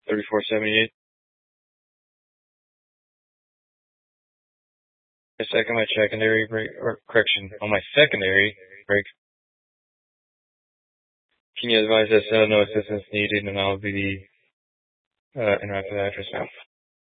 3478. A second, my secondary brake, or correction, on my secondary brake. Can you advise us no assistance needed, and I'll be the interact with the address now.